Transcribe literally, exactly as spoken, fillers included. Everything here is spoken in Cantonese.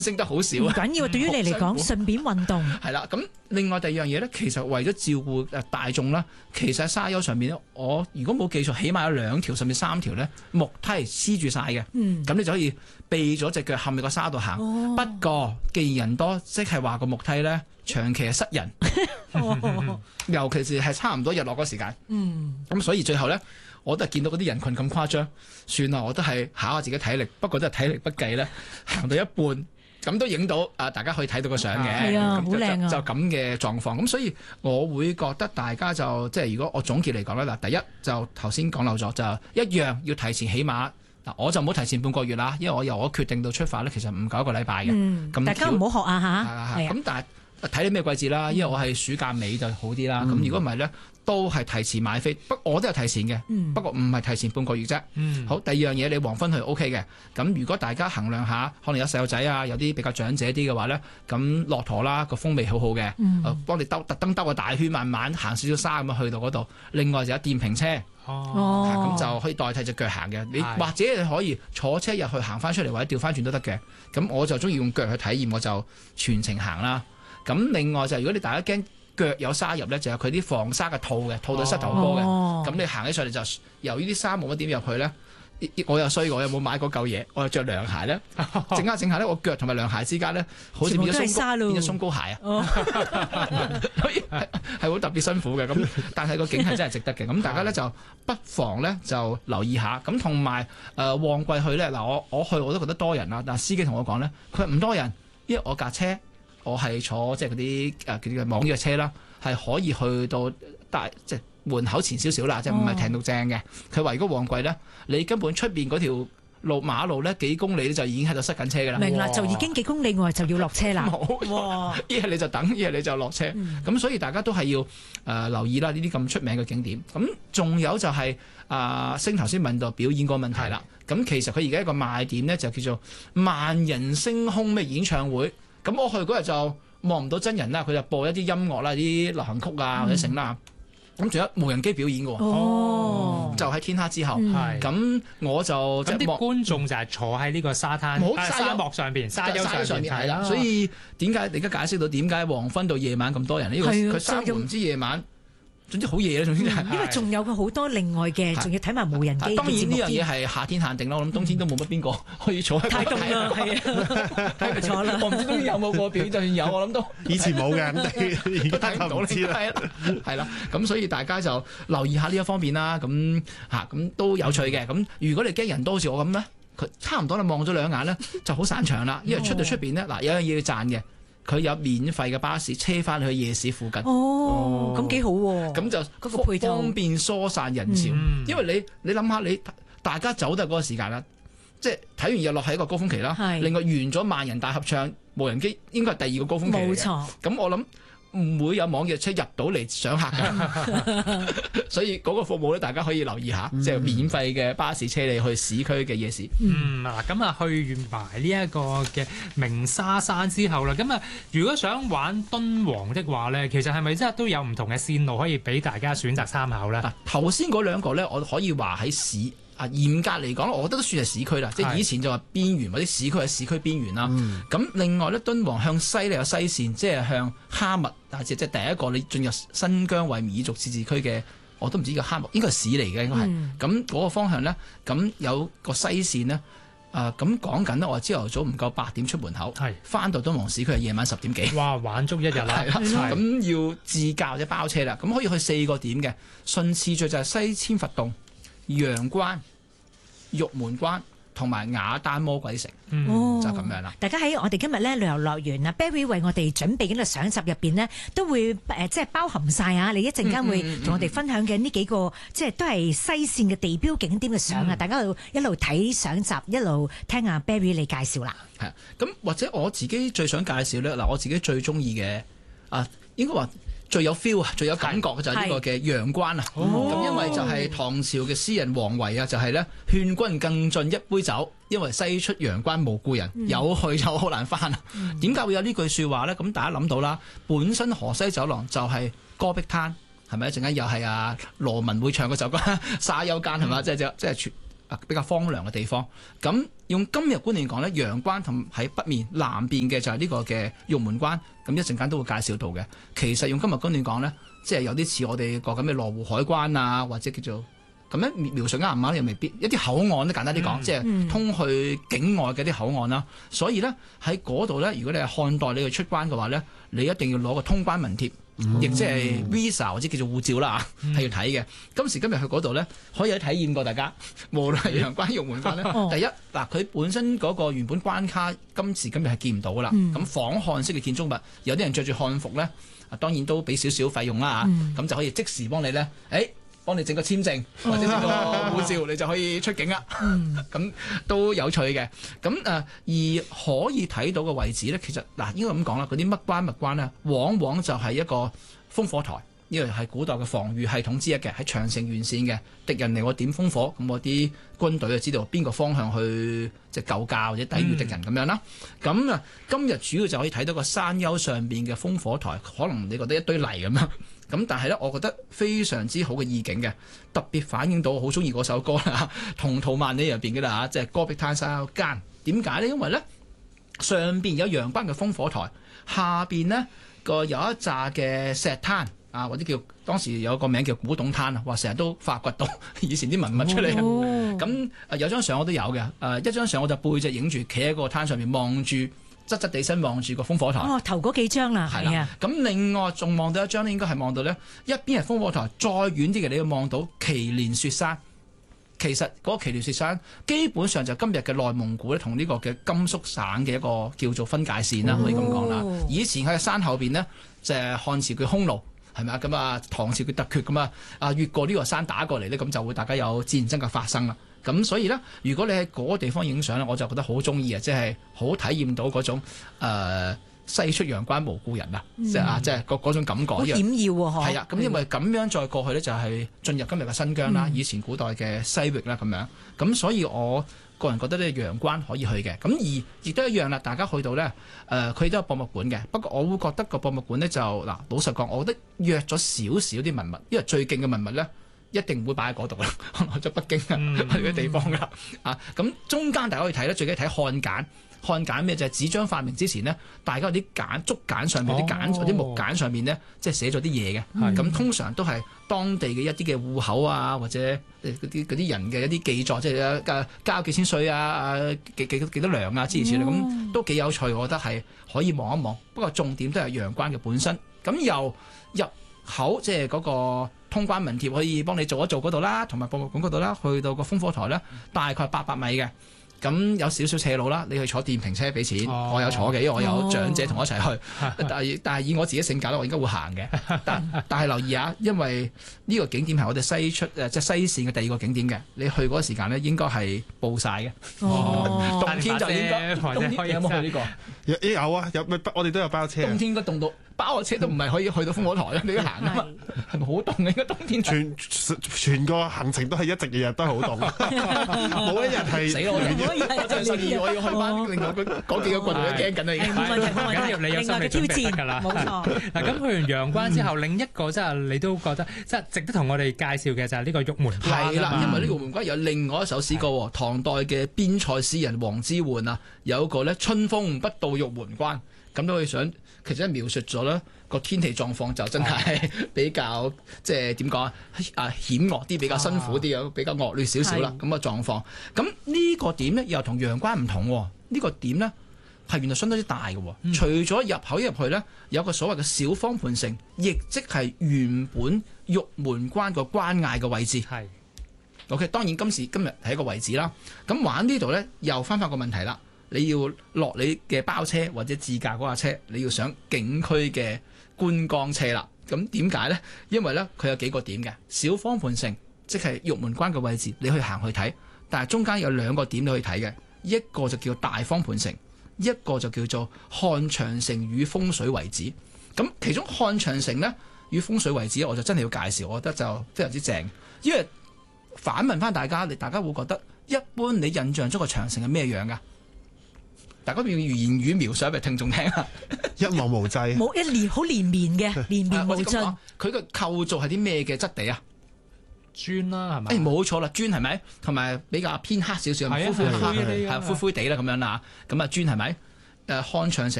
升得好少啊。 唔緊要，對於你嚟講，順便運動係啦。咁另外第二樣嘢咧，其實為咗照顧誒大眾啦，其實喺沙丘上面咧，我如果冇記錯，起碼有兩條甚至三條咧木梯黐住晒嘅。嗯，咁你就可以避咗隻腳陷入個沙度行。哦、不過既然人多，即係話個木梯咧長期係塞人，哦、尤其是係差唔多日落嗰時間。嗯，咁所以最後咧，我都係見到嗰啲人群咁誇張，算啦，我都係考下自己體力，不過都係體力不繼咧，行到一半。咁都影到啊！大家可以睇到個相嘅， 係啊，好靚啊！ 就咁嘅狀況，咁所以我會覺得大家就即係如果我總結嚟講咧，嗱，第一就頭先講漏咗，就一樣要提前起碼嗱，我就冇提前半個月啦，因為我由我決定到出發咧，其實唔夠一個禮拜嘅。嗯，咁大家唔好學啊嚇。 咁但係睇你咩季節啦，因為我係暑假尾就好啲啦。咁、嗯、如果唔係咧，都係提前買飛，不我都有提前嘅，嗯、不過唔係提前半個月啫。嗯、好，第二樣嘢你黃昏去 O K 嘅，咁如果大家衡量下，可能有細路仔啊，有啲比較長者啲嘅話咧，咁駱駝啦個風味好好嘅，嗯、幫你兜特登兜個大圈，慢慢行少少沙咁去到嗰度。另外就有電瓶車，咁、哦、就可以代替隻腳行嘅。你是或者你可以坐車入去行翻出嚟，或者調翻轉都得嘅。咁我就中意用腳去體驗，我就全程行啦。咁另外就如果你大家驚腳有沙入咧，就有佢啲防沙嘅套嘅，套到膝頭哥嘅。咁、哦、你行起上嚟就由呢啲沙冇乜點入去咧。我又衰，我有冇買嗰嚿嘢？我又着涼鞋咧，整下整下咧，我腳同埋涼鞋之間咧，好似變咗鬆變咗鬆糕鞋啊！所以係好特別辛苦嘅。咁但係個景係真係值得嘅。咁大家咧就不妨咧就留意下。咁同埋誒旺季去咧嗱，我我去我都覺得多人啦。但係司機同我講咧，佢話唔多人，因為我架車。我係坐即係嗰啲誒嗰啲網約車啦，係可以去到大即係門口前少少啦，即係唔係停到正嘅。佢話如果旺季咧，你根本出邊嗰條路馬路咧幾公里咧就已經喺度塞緊車㗎啦。 明啦，就已經幾公里外就要落車啦。 冇，一係你就等，一係你就落車。咁、嗯、所以大家都係要誒、呃、留意啦，呢啲咁出名嘅景點。咁仲有就係、是、啊，星頭先問到表演個問題啦。咁的其實佢而家一個賣點咧就叫做萬人星空咩演唱會。咁我去嗰日就望唔到真人啦，佢就播一啲音樂啦，啲流行曲啊或者成啦。咁仲、嗯、有無人機表演嘅喎，哦、就喺天黑之後。咁、嗯、我就咁啲觀眾就係坐喺呢個沙灘、啊、沙漠上邊、沙丘上邊係啦。 所以點解你而家解釋到點解黃昏到夜晚咁多人呢？呢、呢個佢沙漠唔知夜晚。總之好夜啦，總之就係、 因為仲有佢好多另外嘅，仲要睇埋無人機。 當然呢樣嘢係夏天限定啦，我諗冬天都冇乜邊個可以坐喺度睇。 太凍啦，係啊，太唔錯啦。 我唔知冬天有冇個表演，就算有，我諗都以前冇嘅，而家睇唔到知啦。 係啦，咁所以大家就留意下呢一方面啦。咁嚇咁都有趣嘅。咁如果你驚人多好似我咁咧，佢差唔多你望咗兩眼咧就好散場啦。因為出到出邊咧，嗱有樣嘢要讚嘅。佢有免費嘅巴士車翻去夜市附近。 哦，咁幾好喎！ 咁就嗰個配套方便疏散人潮，嗯、因為你你諗下，你大家走得嗰個時間啦，即係睇完日落係一個高峰期啦。是另外完咗萬人大合唱，無人機應該係第二個高峰期嚟嘅。冇錯。咁我諗唔會有網約車入到嚟上客嘅，所以嗰個服務咧，大家可以留意下，嗯、即係免費嘅巴士車你去市區嘅夜市。 嗯，嗱，咁啊去完埋呢一個嘅鳴沙山之後啦，咁啊如果想玩敦煌的話咧，其實係咪真係都有唔同嘅線路可以俾大家選擇參考咧？ 嗱，頭先嗰兩個咧，我可以話喺市。啊，嚴格嚟講，我覺得都算係市區啦，即係以前就話邊緣或者市區係市區邊緣啦。咁、嗯、另外咧，敦煌向西咧有西線，即係向哈密啊，即係第一個你進入新疆維吾爾族自治區嘅，我都唔知個哈密應該係市嚟嘅，應該係。咁嗰、嗯、個方向咧，咁有個西線咧，啊咁講緊咧，我朝頭早唔夠八點出門口，翻是到敦煌市區係夜晚十點幾。哇， 玩足一日啦！ 咁是要自駕或者包車啦，咁可以去四個點嘅，順次序就係西遷佛洞、陽關、玉門關同埋雅丹魔鬼城，嗯、就咁樣啦。 大家喺我哋今日咧旅遊樂園啊 ，Barry 為我哋準備緊個相集入邊呢，都會誒、呃、即係包含晒啊！你一陣間會同我哋分享嘅呢幾個，嗯嗯嗯、即係都係西線嘅地標景點嘅相啊！嗯、大家一路睇相集，一路聽阿 Barry 你介紹啦。 係啊，咁或者我自己最想介紹咧，嗱，我自己最中意嘅啊，應該話。最有 feel 啊，最有感覺嘅就係呢個嘅陽關啊。咁、哦、因為就係唐朝嘅詩人王維啊，就係咧勸君更盡一杯酒，因為西出陽關無故人，嗯、有去就好難翻啊。點解、嗯、會有呢句説話咧？咁大家諗到啦，本身河西走廊就係戈壁灘，係咪？一陣間又係啊羅文會唱嗰首歌《沙丘間》係嘛？即係即係比較荒涼嘅地方。咁用今日觀念講咧，陽關同喺北面南邊嘅就係呢個嘅玉門關。咁一陣間都會介紹到嘅。其實用今日觀念講咧，即係有啲似我哋個咁嘅羅湖海關啊，或者叫做咁樣描述啱唔啱又未必。一啲口岸都簡單啲講，嗯、即係通去境外嘅啲口岸啦。所以咧喺嗰度咧，如果你係看待你去出關嘅話咧，你一定要攞個通關文貼。亦即係 Visa 或者叫做護照啦，係、嗯、要睇嘅。今時今日去嗰度咧，可以有體驗過大家，無論係陽關、玉門關咧。第一嗱，佢本身嗰個原本關卡，今時今日係見唔到噶啦。咁、嗯、仿漢式嘅建築物，有啲人着住漢服咧，當然都俾少少費用啦嚇。咁、嗯、就可以即時幫你咧，誒、哎。幫你整個簽證或者整個護照，你就可以出境啦。咁、嗯、都有趣嘅。咁誒而可以睇到嘅位置咧，其實嗱應該咁講啦，嗰啲乜關乜關咧，往往就係一個烽火台，呢個係古代嘅防禦系統之一嘅，喺長城沿線嘅敵人嚟我點烽火，咁我啲軍隊就知道邊個方向去即係救駕或者抵禦敵人咁樣啦。咁啊、嗯，今日主要就可以睇到個山丘上邊嘅烽火台，可能你覺得一堆泥咁樣。咁但係咧，我覺得非常之好嘅意境嘅，特別反映到我好中意嗰首歌啦，《同途萬里》入邊嘅啦嚇，即係戈壁灘山丘間。點解咧？因為咧上邊有陽關嘅烽火台，下邊呢個有一紮嘅石灘啊，或者叫當時有個名叫古董灘啊，話成日都發掘到以前啲文物出嚟。咁、哦、有張相我都有嘅，誒一張相我就背脊影住，企喺個灘上面望住。側側地身望住個烽火台， 哦，頭嗰幾張啦，係啊。咁另外仲望到一張咧，應該係望到咧，一邊係烽火台，再遠啲嘅你要望到祁連雪山。其實嗰個祁連雪山基本上就今日嘅內蒙古咧，同呢個嘅甘肅省嘅一個叫做分界線啦，可以咁講啦。哦、以前喺山後邊呢，就係、是、漢朝叫匈奴，係咪啊？咁啊，唐朝叫突厥咁啊，啊越過呢個山打過嚟咧，咁就會大家有自然爭奪發生啦。咁所以咧，如果你喺嗰個地方影相咧，我就覺得好中意啊！即係好體驗到嗰種誒、呃、西出陽關無故人啊，即係啊，即係嗰種感覺。 好險要喎！ 係啊，咁因為咁樣再過去咧，就係進入今日嘅新疆啦，嗯、以前古代嘅西域啦咁樣。咁所以我個人覺得咧，陽關可以去嘅。咁而亦都一樣啦，大家去到咧，誒、呃、佢都有博物館嘅。不過我會覺得個博物館咧就嗱，老實講，我覺得弱咗少少啲文物，因為最勁嘅文物咧。一定唔會擺喺嗰度啦，去咗北京啊，去嘅地方啦，啊咁中間大家可以睇咧，最緊要睇漢簡，漢簡咩就係紙張發明之前呢，大家有啲簡竹簡上面啲簡或者木簡上面呢，即係寫咗啲嘢嘅，咁、嗯、通常都係當地嘅一啲嘅戶口啊，或者嗰啲啲人嘅一啲記載，即係誒交幾千稅啊，幾幾幾多糧啊諸如此類，咁、嗯、都幾有趣，我覺得係可以望一望。不過重點都係陽關嘅本身，咁由入口即係嗰個通關文貼可以幫你做一做嗰度啦，同埋博物館嗰度啦，去到個烽火台咧，大概八百米嘅，咁有少少斜路啦，你去坐電瓶車俾錢，哦、我有坐嘅，因為我有長者同我一齊去，哦、但係但係以我自己性格咧，我應該會行嘅，但但係留意下，因為呢個景點係我哋西出誒即係西線嘅第二個景點嘅，你去嗰個時間咧應該係報晒嘅，哦、冬天就應該，冬天有冇去呢、呢個？ 有有啊，有我哋都有包車。冬天應該凍到包個車都唔係可以去到烽火台啊！你都行啊嘛，係咪好凍嘅？應該冬天全全個行程都係一直日日都係好凍，冇一日係死咯！我真係十二月我要去翻另外嗰嗰幾個郡，我都驚緊啦。已經冇問題，冇問題。 你有心理準備㗎啦，冇錯。嗱咁去完陽關之後，另一個即係你都覺得即係值得同我哋介紹嘅就係呢個玉門關。 係啦，因為呢個玉門關有另外一首詩歌喎，唐代嘅邊塞詩人王之渙啊，有一個咧春風不到玉門關，咁都可以想。其實描述咗咧個天氣狀況就真係比較即係點講啊啊險惡啲，比較辛苦啲，比較惡劣少少啦咁嘅狀況。咁呢個點咧又同陽關唔同，呢、呢個點咧係原來相當之大嘅。嗯、除咗入口一入去咧，有個所謂嘅小方盤城，亦即係原本玉門關個關隘嘅位置。係是 OK， 當然今時今日係一個位置啦。咁玩呢度咧又翻返個問題啦。你要落你嘅包車或者自駕嗰架車，你要上景區嘅觀光車啦。咁點解呢？因為呢，佢有幾個點嘅小方盤城，即係玉門關嘅位置，你可以行去睇。但係中間有兩個點你可以睇嘅，一個就叫大方盤城，一個就叫做漢長城與風水遺址。咁其中漢長城呢，與風水遺址，我就真係要介紹，我覺得就非常之正。因為反問翻大家，你大家會覺得一般你印象中個長城係咩樣㗎？大家要言語描述俾聽眾聽啊！ 一望無際， 冇一連好連綿嘅連綿無盡。 佢個構造係啲咩嘅質地啊？ 磚啦，係咪？ 誒冇錯啦，磚係咪？同埋比較偏黑少少， 係啊灰灰黑係啊係啊係灰灰地啦咁樣啦。咁啊磚係咪？誒看長城。